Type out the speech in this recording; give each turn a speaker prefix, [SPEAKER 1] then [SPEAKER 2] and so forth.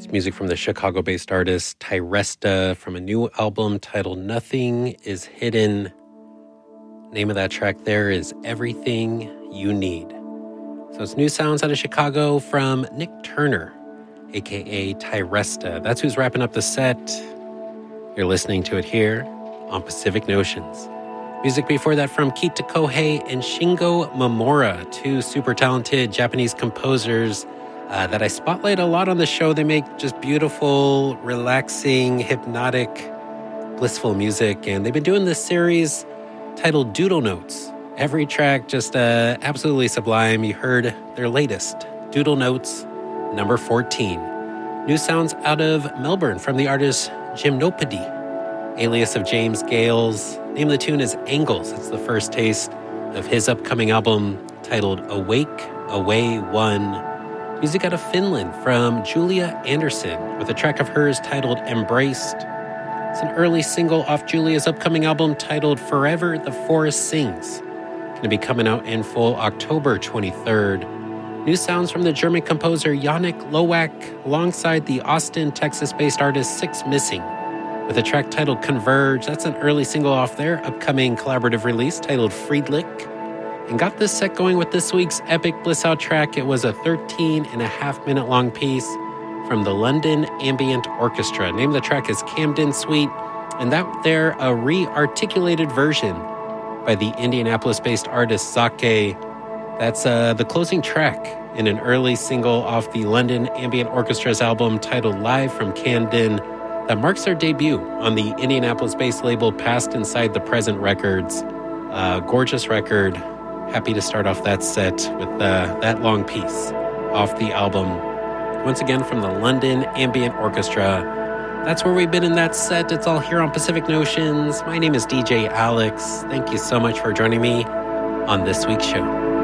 [SPEAKER 1] with music from the Chicago-based artist Tyresta from a new album titled Nothing is Hidden. Name of that track there is Everything You Need. So it's new sounds out of Chicago from Nick Turner, a.k.a. Tyresta. That's who's wrapping up the set. You're listening to it here on Pacific Notions. Music before that from Kita Kohei and Shingo Mamora, two super talented Japanese composers that I spotlight a lot on the show. They make just beautiful, relaxing, hypnotic, blissful music. And they've been doing this series titled Doodle Notes. Every track just absolutely sublime. You heard their latest, Doodle Notes, number 14. New sounds out of Melbourne from the artist Gymnopody, alias of James Gales. Name of the tune is Angles. It's the first taste of his upcoming album titled Awake, Away, One. Music out of Finland from Julia Anderson with a track of hers titled Embraced. It's an early single off Julia's upcoming album titled Forever the Forest Sings. Going to be coming out in full October 23rd. New sounds from the German composer Yannick Lowak alongside the Austin, Texas-based artist Six Missing with a track titled Converge. That's an early single off their upcoming collaborative release titled Friedlich. And got this set going with this week's Epic Bliss Out track. It was a 13.5-minute long piece from the London Ambient Orchestra. Name of the track is Camden Suite. And that there, a re-articulated version by the Indianapolis-based artist Sake. That's the closing track in an early single off the London Ambient Orchestra's album titled Live from Camden that marks their debut on the Indianapolis-based label Past Inside the Present Records. Gorgeous record. Happy to start off that set with that long piece off the album. Once again from the London Ambient Orchestra. That's where we've been in that set. It's all here on Pacific Notions. My name is DJ Alex. Thank you so much for joining me on this week's show.